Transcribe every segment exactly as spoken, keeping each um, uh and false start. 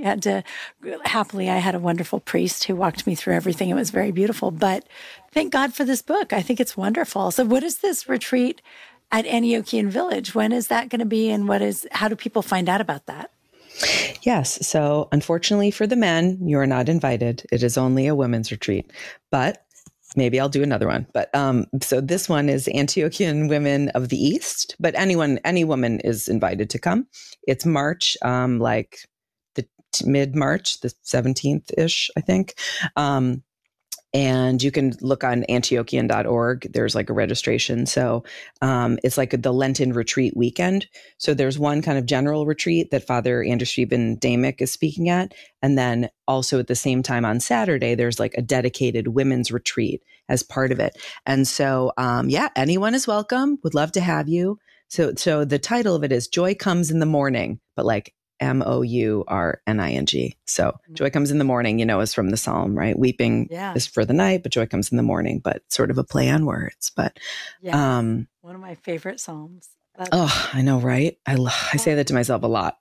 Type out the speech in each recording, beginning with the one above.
had to, happily, I had a wonderful priest who walked me through everything. It was very beautiful. But thank God for this book. I think it's wonderful. So what is this retreat at Antiochian Village? When is that going to be? And what is, how do people find out about that? Yes. So unfortunately for the men, you are not invited. It is only a women's retreat, but maybe I'll do another one. But um, so this one is Antiochian Women of the East, but anyone, any woman is invited to come. It's March, um, like the t- mid-March, the seventeenth-ish, I think. Um, And you can look on antiochian dot org. There's like a registration. So um, it's like the Lenten retreat weekend. So there's one kind of general retreat that Father Anders Stephen Damick is speaking at. And then also at the same time on Saturday, there's like a dedicated women's retreat as part of it. And so, um, yeah, anyone is welcome. Would love to have you. So, so the title of it is Joy Comes in the Morning, but like M O U R N I N G. So joy comes in the morning, you know, is from the Psalm, right? Weeping Yeah. is for the night, but joy comes in the morning, but sort of a play on words. But Yeah. um, One of my favorite Psalms. That's, oh, I know, right? I lo- I say that to myself a lot.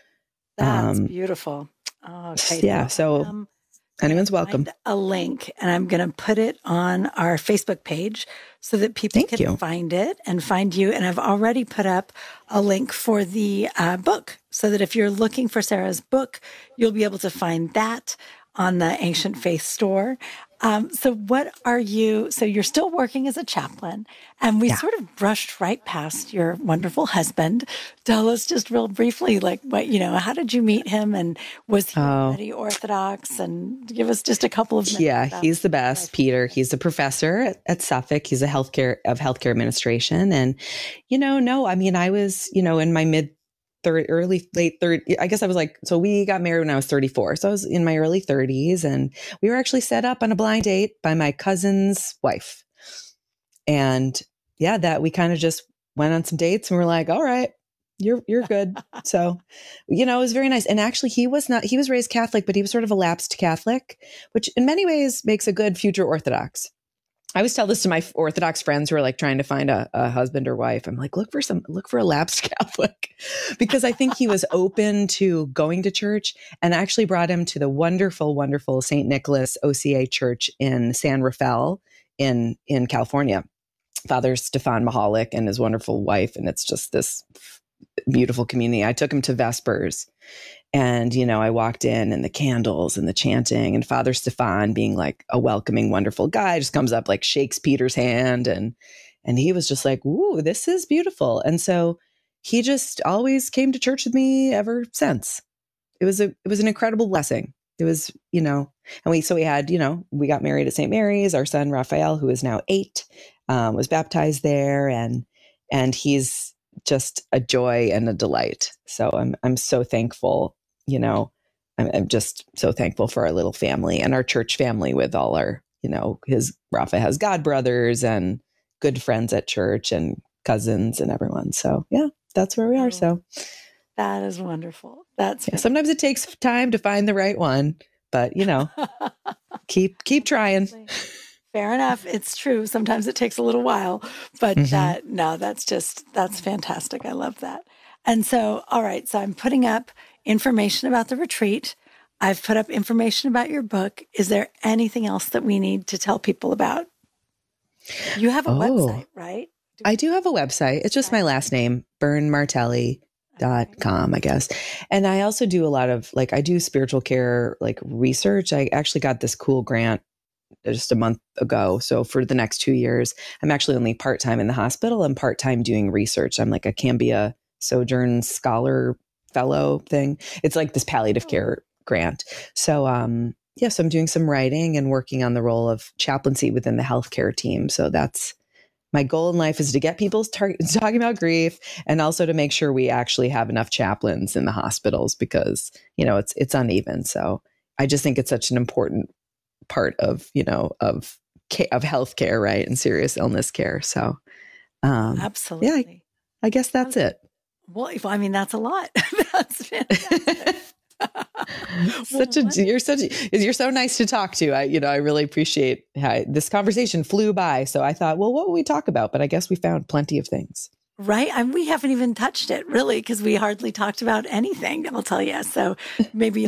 that's Um, beautiful. Oh, okay. yeah. So Um, anyone's welcome. Find a link, and I'm going to put it on our Facebook page so that people Thank can you. find it and find you. And I've already put up a link for the uh, book, so that if you're looking for Sarah's book, you'll be able to find that on the Ancient Faith store. Um, so what are you, so you're still working as a chaplain, and we Yeah. sort of brushed right past your wonderful husband. Tell us just real briefly, like what, you know, how did you meet him, and was he Oh. already Orthodox, and give us just a couple of minutes. Yeah, about he's the best, life. Peter. He's a professor at, at Suffolk. He's a healthcare of healthcare administration. And, you know, no, I mean, I was, you know, in my mid third, early, late third, I guess I was like, so we got married when I was thirty-four. So I was in my early thirties, and we were actually set up on a blind date by my cousin's wife. And yeah, that we kind of just went on some dates and we're like, all right, you're, you're good. So, you know, it was very nice. And actually he was not, he was raised Catholic, but he was sort of a lapsed Catholic, which in many ways makes a good future Orthodox. I always tell this to my Orthodox friends who are like trying to find a, a husband or wife. I'm like, look for some, look for a lapsed Catholic, because I think he was open to going to church, and actually brought him to the wonderful, wonderful Saint Nicholas O C A Church in San Rafael in, in California. Father Stefan Mahalik and his wonderful wife. And it's just this beautiful community. I took him to Vespers. And, you know, I walked in, and the candles and the chanting, and Father Stefan, being like a welcoming, wonderful guy, just comes up, like shakes Peter's hand. And, and he was just like, ooh, this is beautiful. And so he just always came to church with me ever since. It was a, it was an incredible blessing. It was, you know, and we, so we had, you know, we got married at Saint Mary's. Our son, Raphael, who is now eight, um, was baptized there. And, and he's just a joy and a delight. So I'm, I'm so thankful. You know, I'm, I'm just so thankful for our little family and our church family with all our, you know, his Rafa has god brothers and good friends at church and cousins and everyone. So yeah, that's where we are. So that is wonderful. That's yeah, sometimes it takes time to find the right one, but you know, keep, keep trying. Fair enough. It's true. Sometimes it takes a little while, but Mhm. that, no, that's just, that's fantastic. I love that. And so, all right. So I'm putting up information about the retreat. I've put up information about your book. Is there anything else that we need to tell people about? You have a Oh. website, right? Do I do have a website. It's just my last name, bern martelli dot com, I guess. And I also do a lot of like, I do spiritual care, like research. I actually got this cool grant just a month ago. So for the next two years, I'm actually only part-time in the hospital and part-time doing research. I'm like a Cambia Sojourn Scholar Fellow thing. It's like this palliative care grant. So, um, yeah, so I'm doing some writing and working on the role of chaplaincy within the healthcare team. So that's my goal in life, is to get people tar- talking about grief, and also to make sure we actually have enough chaplains in the hospitals, because, you know, it's, it's uneven. So I just think it's such an important part of, you know, of, of healthcare, right. And serious illness care. So, um, absolutely. Yeah, I, I guess that's it. Well, I mean, that's a lot. That's fantastic. Such a, you're such a, you're so nice to talk to. I, you know, I really appreciate how this conversation flew by. So I thought, well, what will we talk about? But I guess we found plenty of things. Right. And we haven't even touched it really, because we hardly talked about anything, I'll tell you. So maybe